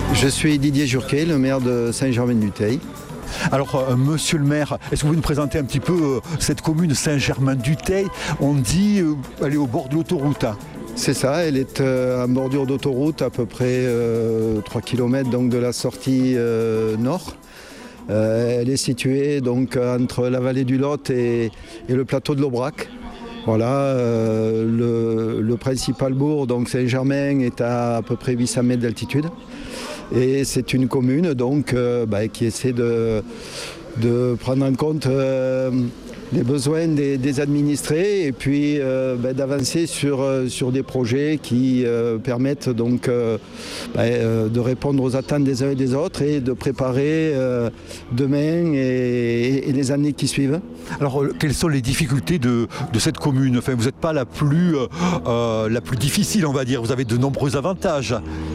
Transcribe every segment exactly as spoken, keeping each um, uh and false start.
Je suis Didier Jurquet, le maire de Saint-Germain-du-Teil. Alors, euh, monsieur le maire, est-ce que vous pouvez nous présenter un petit peu euh, cette commune Saint-Germain-du-Teil? On dit euh, elle est au bord de l'autoroute. Hein. C'est ça, elle est euh, en bordure d'autoroute, à peu près euh, trois kilomètres donc, de la sortie euh, nord. Euh, elle est située donc, entre la vallée du Lot et, et le plateau de l'Aubrac. Voilà, euh, le, le principal bourg, donc Saint-Germain, est à à peu près huit cents mètres d'altitude. Et c'est une commune donc, euh, bah, qui essaie de, de prendre en compte euh, les besoins des, des administrés et puis euh, bah, d'avancer sur, sur des projets qui euh, permettent donc, euh, bah, euh, de répondre aux attentes des uns et des autres et de préparer euh, demain et, et les années qui suivent. Alors, euh, quelles sont les difficultés de, de cette commune? Enfin, vous n'êtes pas la plus, euh, la plus difficile, on va dire. Vous avez de nombreux avantages.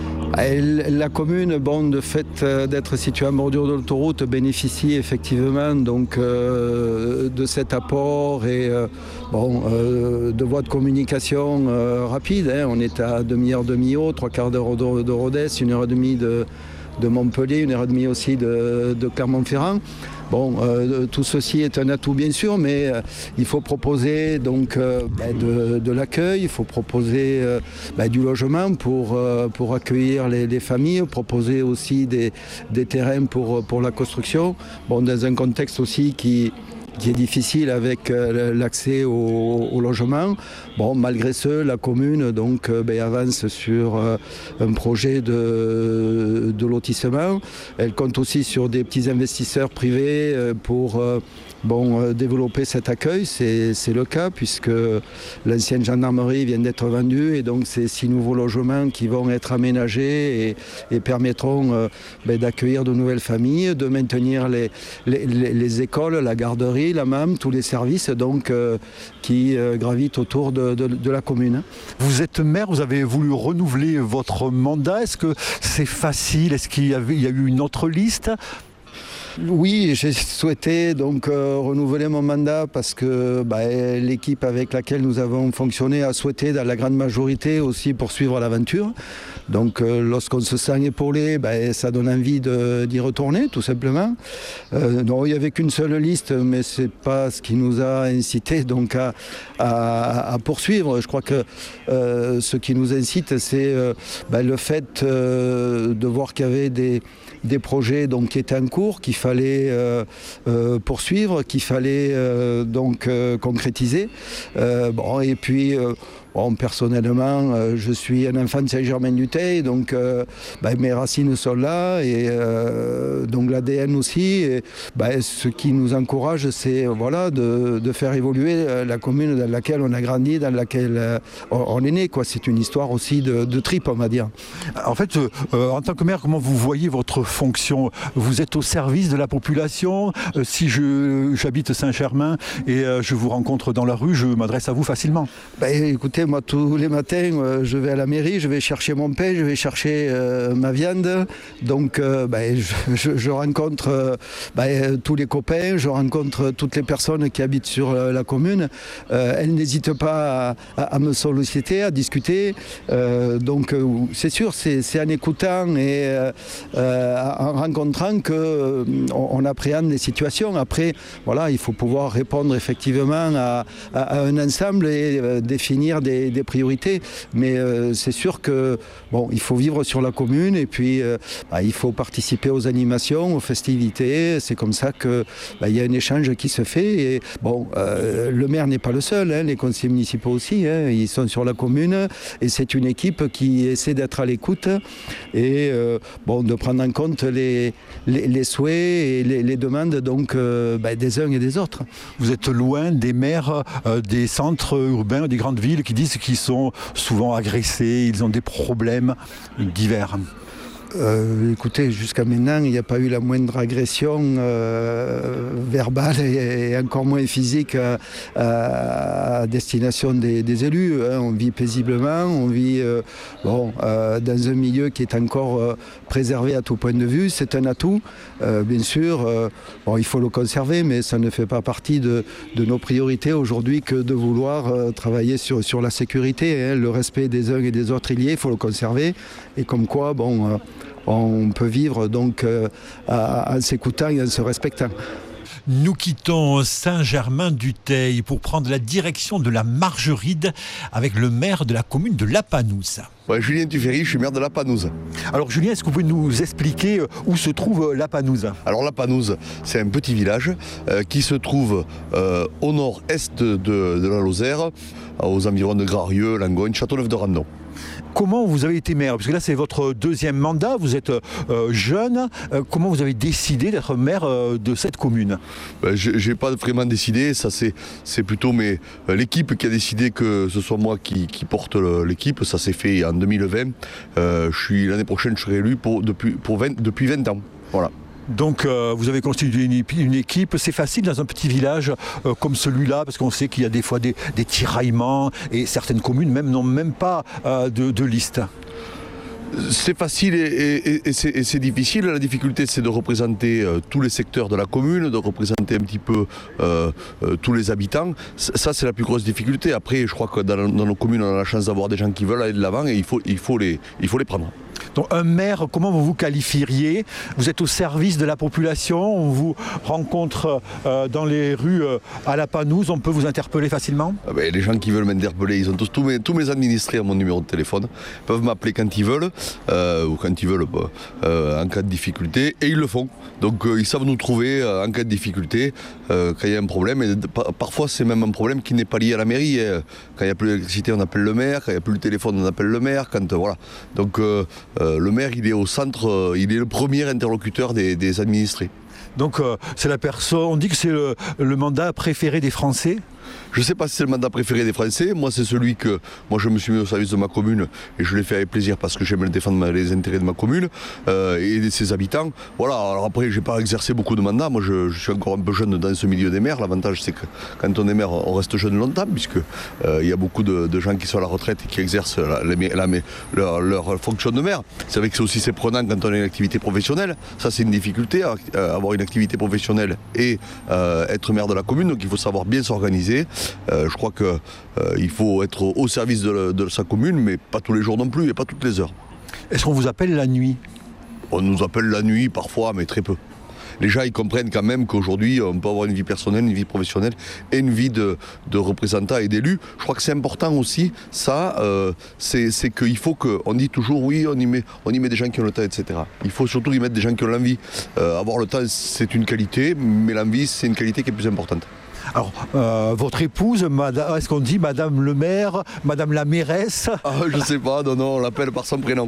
La commune, bon, de fait d'être située en bordure de l'autoroute, bénéficie effectivement donc, euh, de cet apport et euh, bon, euh, de voies de communication euh, rapides. Hein. On est à demi-heure de Millau, trois quarts d'heure de, de Rodez, une heure et demie de, de Montpellier, une heure et demie aussi de, de Clermont-Ferrand. Bon, euh, tout ceci est un atout bien sûr, mais euh, il faut proposer donc euh, ben, de, de l'accueil, il faut proposer euh, ben, du logement pour, euh, pour accueillir les, les familles, proposer aussi des, des terrains pour, pour la construction. Bon, dans un contexte aussi qui qui est difficile avec euh, l'accès au, au logement. Bon, malgré ce, la commune donc, euh, ben, avance sur euh, un projet de, de lotissement. Elle compte aussi sur des petits investisseurs privés euh, pour euh, bon, euh, développer cet accueil. C'est, c'est le cas puisque l'ancienne gendarmerie vient d'être vendue et donc c'est six nouveaux logements qui vont être aménagés et, et permettront euh, ben, d'accueillir de nouvelles familles, de maintenir les, les, les écoles, la garderie, la M A M, tous les services donc, euh, qui euh, gravitent autour de, de, de la commune. Vous êtes maire, vous avez voulu renouveler votre mandat. Est-ce que c'est facile? Est-ce qu'il y, avait, il y a eu une autre liste? Oui, j'ai souhaité donc euh, renouveler mon mandat parce que bah, l'équipe avec laquelle nous avons fonctionné a souhaité dans la grande majorité aussi poursuivre l'aventure. Donc euh, lorsqu'on se sent épaulé, bah, ça donne envie de, d'y retourner tout simplement. Euh, non, il n'y avait qu'une seule liste, mais ce n'est pas ce qui nous a incité donc, à, à, à poursuivre. Je crois que euh, ce qui nous incite, c'est euh, bah, le fait euh, de voir qu'il y avait des des projets donc, qui étaient en cours, qu'il fallait euh, euh, poursuivre, qu'il fallait euh, donc euh, concrétiser. Euh, bon, et puis, euh, bon, personnellement, euh, je suis un enfant de Saint-Germain-du-Teil, donc euh, bah, mes racines sont là, et euh, donc l'A D N aussi. Et, bah, ce qui nous encourage, c'est voilà, de, de faire évoluer la commune dans laquelle on a grandi, dans laquelle euh, on est né. Quoi. C'est une histoire aussi de, de trip, on va dire. En fait, euh, en tant que maire, comment vous voyez votre fonction? Vous êtes au service de la population. Euh, si je, j'habite Saint-Germain et euh, je vous rencontre dans la rue, je m'adresse à vous facilement. Bah, écoutez, moi tous les matins, euh, je vais à la mairie, je vais chercher mon pain, je vais chercher euh, ma viande. Donc euh, bah, je, je, je rencontre euh, bah, tous les copains, je rencontre toutes les personnes qui habitent sur euh, la commune. Euh, elles n'hésitent pas à, à, à me solliciter, à discuter. Euh, donc euh, c'est sûr, c'est, c'est en écoutant et euh, euh, en rencontrant qu'on euh, on appréhende les situations. Après, voilà, il faut pouvoir répondre effectivement à, à, à un ensemble et euh, définir des, des priorités. Mais euh, c'est sûr que bon, il faut vivre sur la commune et puis euh, bah, il faut participer aux animations, aux festivités. C'est comme ça que bah, il y a un échange qui se fait. Et bon, euh, le maire n'est pas le seul, hein, les conseillers municipaux aussi, hein, ils sont sur la commune et c'est une équipe qui essaie d'être à l'écoute et euh, bon, de prendre en compte les, les, les souhaits et les, les demandes donc, euh, bah, des uns et des autres. Vous êtes loin des maires euh, des centres urbains, des grandes villes qui disent qu'ils sont souvent agressés, ils ont des problèmes divers. Euh, écoutez, jusqu'à maintenant, il n'y a pas eu la moindre agression euh, verbale et, et encore moins physique à, à, à destination des, des élus. Hein. On vit paisiblement, on vit euh, bon, euh, dans un milieu qui est encore euh, préservé à tout point de vue. C'est un atout, euh, bien sûr. Euh, bon, il faut le conserver, mais ça ne fait pas partie de, de nos priorités aujourd'hui que de vouloir euh, travailler sur, sur la sécurité. Hein. Le respect des uns et des autres, il y est, il faut le conserver. Et comme quoi, bon... Euh, On peut vivre donc euh, en s'écoutant et en se respectant. Nous quittons Saint-Germain-du-Teil pour prendre la direction de la Margeride avec le maire de la commune de Lapanouse. Ouais, Julien Tuffery, je suis maire de Lapanouse. Alors Julien, est-ce que vous pouvez nous expliquer où se trouve Lapanouse ? Alors Lapanouse, c'est un petit village euh, qui se trouve euh, au nord-est de, de la Lozère, aux environs de Grarieux, Langogne, Châteauneuf-de-Randon. Comment vous avez été maire ? Parce que là, c'est votre deuxième mandat, vous êtes euh, jeune. Euh, comment vous avez décidé d'être maire euh, de cette commune ? ben, Je n'ai pas vraiment décidé, ça c'est, c'est plutôt mes, euh, l'équipe qui a décidé que ce soit moi qui, qui porte le, l'équipe. Ça s'est fait en deux mille vingt. Euh, je suis, l'année prochaine, je serai élu pour, depuis, pour vingt, depuis vingt ans. Voilà. Donc euh, vous avez constitué une, une équipe, c'est facile dans un petit village euh, comme celui-là, parce qu'on sait qu'il y a des fois des, des tiraillements et certaines communes même n'ont même pas euh, de, de liste. C'est facile et, et, et, c'est, et c'est difficile. La difficulté, c'est de représenter euh, tous les secteurs de la commune, de représenter un petit peu euh, euh, tous les habitants. Ça, c'est la plus grosse difficulté. Après, je crois que dans, dans nos communes, on a la chance d'avoir des gens qui veulent aller de l'avant et il faut, il faut, les, il faut les prendre. Donc un maire, comment vous vous qualifieriez ? Vous êtes au service de la population, on vous rencontre euh, dans les rues euh, à Lapanouse, on peut vous interpeller facilement ? ah ben, Les gens qui veulent m'interpeller, ils ont tous, tous, mes, tous mes administrés à mon numéro de téléphone, ils peuvent m'appeler quand ils veulent, euh, ou quand ils veulent euh, en cas de difficulté, et ils le font. Donc euh, ils savent nous trouver euh, en cas de difficulté, euh, quand il y a un problème, et de, parfois c'est même un problème qui n'est pas lié à la mairie. Hein. Quand il n'y a plus d'électricité, on appelle le maire, quand il n'y a plus le téléphone, on appelle le maire, quand euh, voilà. Donc euh, Euh, le maire, il est au centre, euh, il est le premier interlocuteur des, des administrés. Donc euh, c'est la personne, on dit que c'est le, le mandat préféré des Français ? Je ne sais pas si c'est le mandat préféré des Français. Moi, c'est celui que moi je me suis mis au service de ma commune et je l'ai fait avec plaisir parce que j'aime défendre les intérêts de ma commune euh, et de ses habitants. Voilà. Alors après, j'ai pas exercé beaucoup de mandats. Moi, je, je suis encore un peu jeune dans ce milieu des maires. L'avantage, c'est que quand on est maire, on reste jeune longtemps puisque euh, il y a beaucoup de, de gens qui sont à la retraite et qui exercent la, la, la, leur, leur fonction de maire. C'est vrai que c'est aussi c'est prenant quand on a une activité professionnelle. Ça, c'est une difficulté, euh, avoir une activité professionnelle et euh, être maire de la commune. Donc, il faut savoir bien s'organiser. Euh, je crois qu'il euh, faut être au service de, de sa commune, mais pas tous les jours non plus et pas toutes les heures. Est-ce qu'on vous appelle la nuit ? On nous appelle la nuit parfois, mais très peu. Les gens ils comprennent quand même qu'aujourd'hui on peut avoir une vie personnelle, une vie professionnelle et une vie de, de représentant et d'élu. Je crois que c'est important aussi, ça, euh, c'est, c'est qu'il faut que, on dit toujours oui, on y, met, on y met des gens qui ont le temps, et cetera. Il faut surtout y mettre des gens qui ont l'envie. Euh, avoir le temps, c'est une qualité, mais l'envie, c'est une qualité qui est plus importante. Alors, euh, votre épouse, madame, est-ce qu'on dit Madame le maire, Madame la mairesse ? Ah, je sais pas, non, non, on l'appelle par son prénom.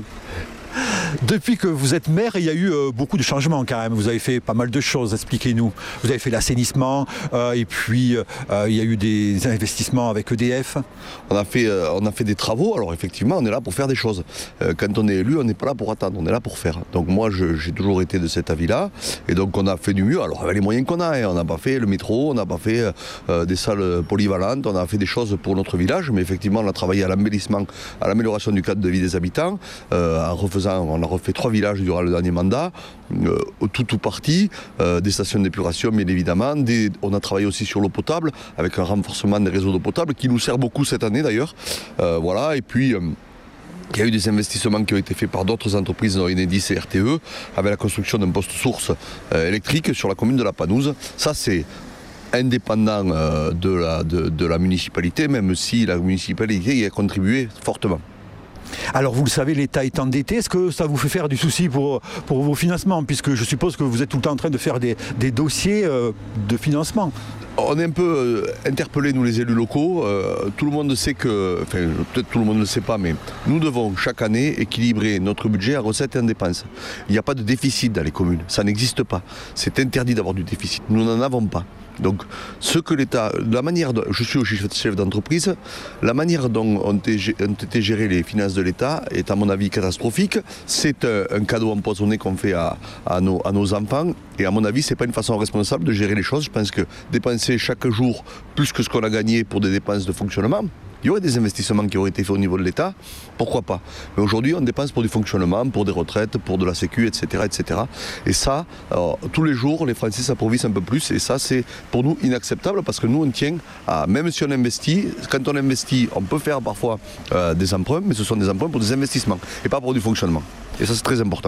Depuis que vous êtes maire, il y a eu euh, beaucoup de changements quand même. Vous avez fait pas mal de choses, expliquez-nous. Vous avez fait l'assainissement euh, et puis euh, il y a eu des investissements avec E D F. On a fait, euh, on a fait des travaux, alors effectivement on est là pour faire des choses. Euh, quand on est élu, on n'est pas là pour attendre, on est là pour faire. Donc moi je, j'ai toujours été de cet avis-là et donc on a fait du mieux. Alors avec les moyens qu'on a, hein. On n'a pas fait le métro, on n'a pas fait euh, des salles polyvalentes, on a fait des choses pour notre village, mais effectivement on a travaillé à l'embellissement, à l'amélioration du cadre de vie des habitants, euh, en refaisant on a refait trois villages durant le dernier mandat, euh, tout tout parti, euh, des stations d'épuration bien évidemment, des, on a travaillé aussi sur l'eau potable, avec un renforcement des réseaux d'eau potable qui nous sert beaucoup cette année d'ailleurs. Euh, voilà, et puis euh, il y a eu des investissements qui ont été faits par d'autres entreprises, dont Enedis et R T E, avec la construction d'un poste source euh, électrique sur la commune de Lapanouse. Ça c'est indépendant euh, de, la, de, de la municipalité, même si la municipalité y a contribué fortement. Alors vous le savez, l'État est endetté. Est-ce que ça vous fait faire du souci pour, pour vos financements ? Puisque je suppose que vous êtes tout le temps en train de faire des, des dossiers euh, de financement. On est un peu euh, interpellés, nous les élus locaux. Euh, tout le monde sait que, enfin peut-être tout le monde ne le sait pas, mais nous devons chaque année équilibrer notre budget en recettes et en dépenses. Il n'y a pas de déficit dans les communes, ça n'existe pas. C'est interdit d'avoir du déficit, nous n'en avons pas. Donc, ce que l'État, la manière dont, je suis aussi chef d'entreprise, la manière dont ont été gérées les finances de l'État est à mon avis catastrophique. C'est un, un cadeau empoisonné qu'on fait à, à, nos, à nos enfants. Et à mon avis, c'est pas une façon responsable de gérer les choses. Je pense que dépenser chaque jour plus que ce qu'on a gagné pour des dépenses de fonctionnement, il y aurait des investissements qui auraient été faits au niveau de l'État, pourquoi pas. Mais aujourd'hui, on dépense pour du fonctionnement, pour des retraites, pour de la sécu, et cetera, et cetera. Et ça, alors, tous les jours, les Français s'approviennent un peu plus. Et ça, c'est pour nous inacceptable parce que nous, on tient à, même si on investit, quand on investit, on peut faire parfois euh, des emprunts, mais ce sont des emprunts pour des investissements et pas pour du fonctionnement. Et ça, c'est très important.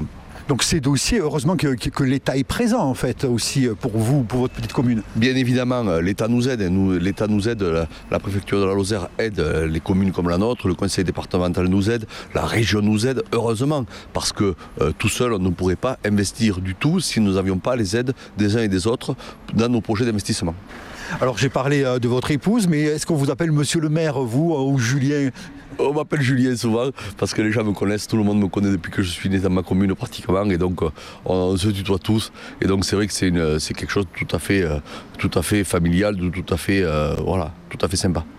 Donc ces dossiers, heureusement que, que, que l'État est présent en fait aussi pour vous, pour votre petite commune. Bien évidemment, l'État nous aide. Nous, l'État nous aide, la, la préfecture de la Lozère aide les communes comme la nôtre, le conseil départemental nous aide, la région nous aide, heureusement, parce que euh, tout seul, on ne pourrait pas investir du tout si nous n'avions pas les aides des uns et des autres dans nos projets d'investissement. Alors j'ai parlé de votre épouse, mais est-ce qu'on vous appelle monsieur le maire, vous, ou Julien? On m'appelle Julien souvent, parce que les gens me connaissent, tout le monde me connaît depuis que je suis né dans ma commune pratiquement, et donc on se tutoie tous. Et donc c'est vrai que c'est, une, c'est quelque chose de tout à fait, tout à fait familial, de tout à fait, euh, voilà, tout à fait sympa.